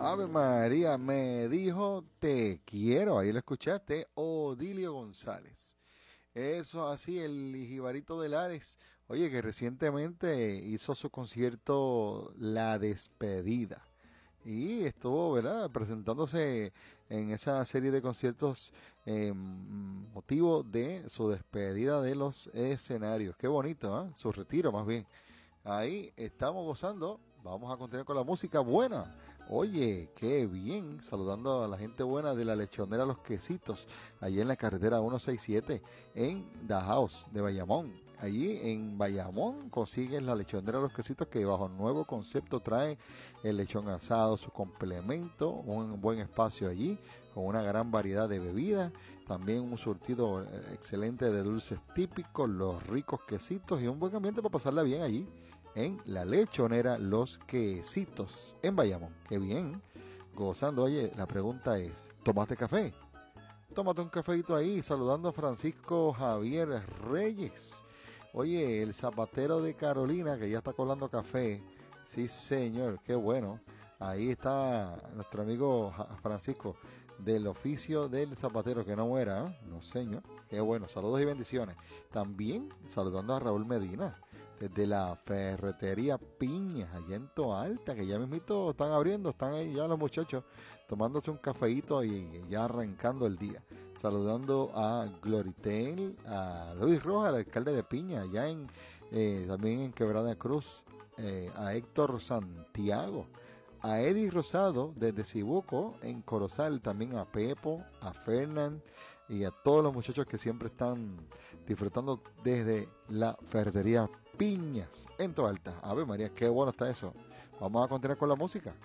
Ave María, me dijo te quiero. Ahí lo escuchaste, Odilio González. Eso así, el Jibarito de Lares. Oye, que recientemente hizo su concierto La Despedida. Y estuvo, ¿verdad?, presentándose en esa serie de conciertos motivo de su despedida de los escenarios. Qué bonito, ¿eh? Su retiro más bien. Ahí estamos gozando. Vamos a continuar con la música buena. Oye, qué bien. Saludando a la gente buena de la Lechonera Los Quesitos, allí en la carretera 167 en The House de Bayamón. Allí en Bayamón consigues la Lechonera Los Quesitos, que bajo nuevo concepto trae el lechón asado, su complemento, un buen espacio allí con una gran variedad de bebidas, también un surtido excelente de dulces típicos, los ricos quesitos y un buen ambiente para pasarla bien allí en la Lechonera Los Quesitos en Bayamón. Qué bien, gozando. Oye, la pregunta es, ¿tomaste café? Tómate un cafeito ahí, saludando a Francisco Javier Reyes. Oye, el zapatero de Carolina, que ya está colando café. Sí, señor, qué bueno. Ahí está nuestro amigo Francisco, del oficio del zapatero, que no muera, ¿eh? No, señor. Qué bueno, saludos y bendiciones. También saludando a Raúl Medina, desde la ferretería Piñas, allá en Toalta, que ya mismito están abriendo, están ahí ya los muchachos tomándose un cafeíto y ya arrancando el día. Saludando a Gloritel, a Luis Rojas, el alcalde de Piña, allá en también en Quebrada Cruz, a Héctor Santiago, a Eddie Rosado desde Cibuco en Corozal, también a Pepo, a Fernán y a todos los muchachos que siempre están disfrutando desde la ferretería Piñas en Toalta. Ave María, qué bueno está eso. Vamos a continuar con la música.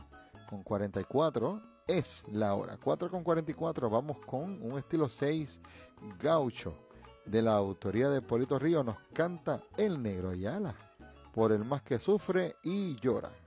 4:44 es la hora. 4:44, vamos con un estilo 6 gaucho de la autoría de Polito Río. Nos canta El Negro Ayala, por el más que sufre y llora.